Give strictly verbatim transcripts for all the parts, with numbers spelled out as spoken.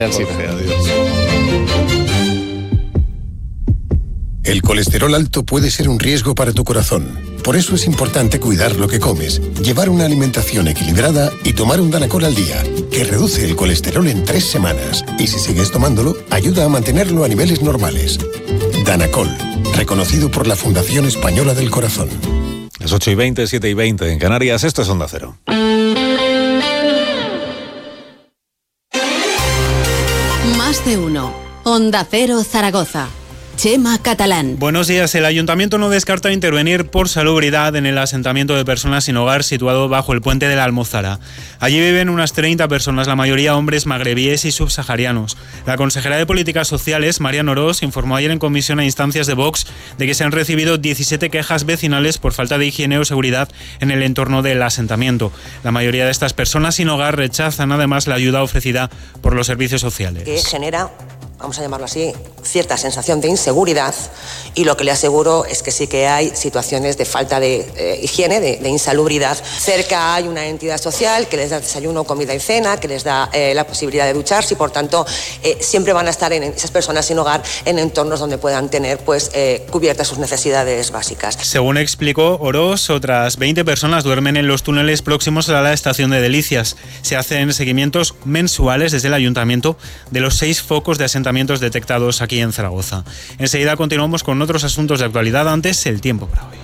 Sí, adiós. El colesterol alto puede ser un riesgo para tu corazón. Por eso es importante cuidar lo que comes, llevar una alimentación equilibrada y tomar un Danacol al día, que reduce el colesterol en tres semanas. Y si sigues tomándolo, ayuda a mantenerlo a niveles normales. Danacol, reconocido por la Fundación Española del Corazón. Las ocho y veinte, siete y veinte en Canarias, esto es Onda Cero. Más de uno. Onda Cero Zaragoza. Chema Catalán. Buenos días. El Ayuntamiento no descarta intervenir por salubridad en el asentamiento de personas sin hogar situado bajo el puente de la Almozara. Allí viven unas treinta personas, la mayoría hombres magrebíes y subsaharianos. La consejera de Políticas Sociales, María Orós, informó ayer en comisión a instancias de Vox de que se han recibido diecisiete quejas vecinales por falta de higiene o seguridad en el entorno del asentamiento. La mayoría de estas personas sin hogar rechazan además la ayuda ofrecida por los servicios sociales. Que genera, vamos a llamarlo así, cierta sensación de inseguridad, y lo que le aseguro es que sí que hay situaciones de falta de eh, higiene, de, de insalubridad. Cerca hay una entidad social que les da desayuno, comida y cena, que les da eh, la posibilidad de ducharse, y por tanto eh, siempre van a estar en, esas personas sin hogar en entornos donde puedan tener pues eh, cubiertas sus necesidades básicas. Según explicó Orós, otras veinte personas duermen en los túneles próximos a la estación de Delicias. Se hacen seguimientos mensuales desde el Ayuntamiento de los seis focos de asentamientos detectados aquí en Zaragoza. Enseguida continuamos con otros asuntos de actualidad. Antes, el tiempo para hoy.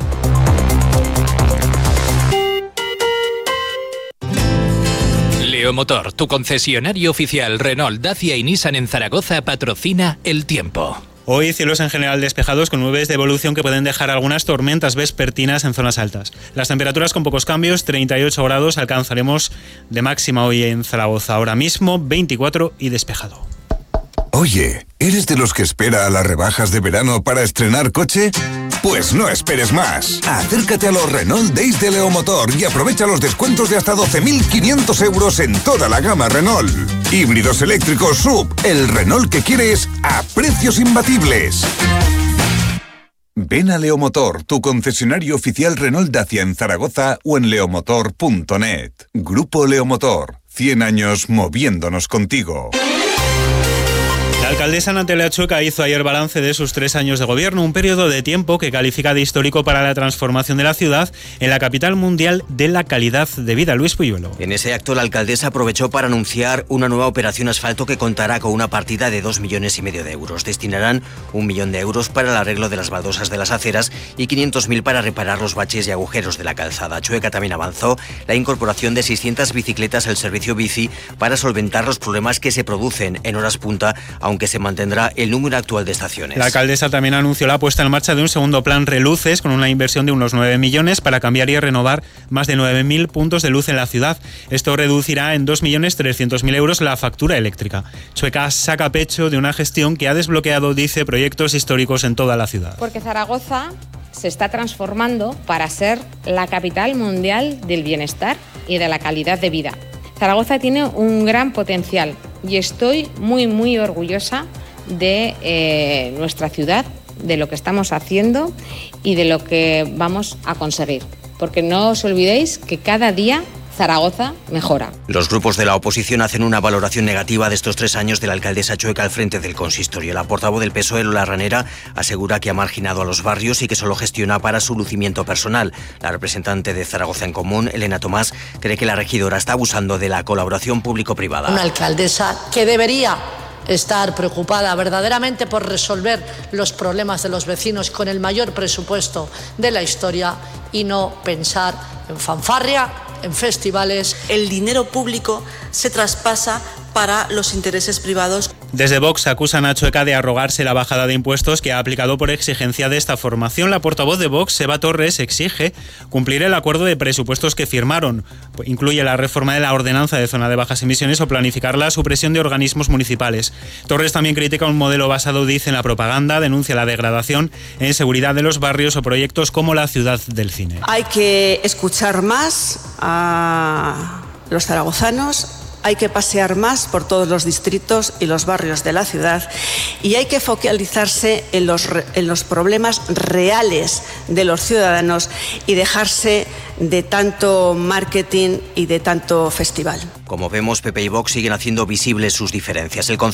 Leomotor, tu concesionario oficial Renault, Dacia y Nissan en Zaragoza, patrocina el tiempo. Hoy cielos en general despejados con nubes de evolución que pueden dejar algunas tormentas vespertinas en zonas altas. Las temperaturas con pocos cambios, treinta y ocho grados alcanzaremos de máxima hoy en Zaragoza. Ahora mismo veinticuatro y despejado. Oye, ¿eres de los que espera a las rebajas de verano para estrenar coche? Pues no esperes más. Acércate a los Renault Days de Leomotor y aprovecha los descuentos de hasta doce mil quinientos euros en toda la gama Renault. Híbridos eléctricos S U V, el Renault que quieres a precios imbatibles. Ven a Leomotor, tu concesionario oficial Renault Dacia en Zaragoza o en leomotor punto net. Grupo Leomotor, cien años moviéndonos contigo. La alcaldesa Natalia Chueca hizo ayer balance de sus tres años de gobierno, un periodo de tiempo que califica de histórico para la transformación de la ciudad en la capital mundial de la calidad de vida. Luis Puyuelo. En ese acto la alcaldesa aprovechó para anunciar una nueva operación asfalto que contará con una partida de dos millones y medio de euros. Destinarán un millón de euros para el arreglo de las baldosas de las aceras y quinientos mil para reparar los baches y agujeros de la calzada. Chueca también avanzó la incorporación de seiscientas bicicletas al servicio bici para solventar los problemas que se producen en horas punta, aunque que se mantendrá el número actual de estaciones. La alcaldesa también anunció la puesta en marcha de un segundo plan Reluces con una inversión de unos nueve millones para cambiar y renovar más de nueve mil puntos de luz en la ciudad. Esto reducirá en dos millones trescientos mil euros la factura eléctrica. Chueca saca pecho de una gestión que ha desbloqueado, dice, proyectos históricos en toda la ciudad. Porque Zaragoza se está transformando para ser la capital mundial del bienestar y de la calidad de vida. Zaragoza tiene un gran potencial y estoy muy, muy orgullosa de eh, nuestra ciudad, de lo que estamos haciendo y de lo que vamos a conseguir. Porque no os olvidéis que cada día Zaragoza mejora. Los grupos de la oposición hacen una valoración negativa de estos tres años de la alcaldesa Chueca al frente del consistorio. La portavoz del P S O E, Lola Ranera, asegura que ha marginado a los barrios y que solo gestiona para su lucimiento personal. La representante de Zaragoza en Común, Elena Tomás, cree que la regidora está abusando de la colaboración público-privada. Una alcaldesa que debería estar preocupada verdaderamente por resolver los problemas de los vecinos con el mayor presupuesto de la historia y no pensar en fanfarria, en festivales. El dinero público se traspasa para los intereses privados. Desde Vox acusan a Chueca de arrogarse la bajada de impuestos que ha aplicado por exigencia de esta formación. La portavoz de Vox, Eva Torres, exige cumplir el acuerdo de presupuestos que firmaron. Incluye la reforma de la ordenanza de zona de bajas emisiones o planificar la supresión de organismos municipales. Torres también critica un modelo basado, dice, en la propaganda, denuncia la degradación en seguridad de los barrios o proyectos como la ciudad del cine. Hay que escuchar más a los zaragozanos, hay que pasear más por todos los distritos y los barrios de la ciudad y hay que focalizarse en los, en los problemas reales de los ciudadanos y dejarse de tanto marketing y de tanto festival. Como vemos, P P y Vox siguen haciendo visibles sus diferencias. El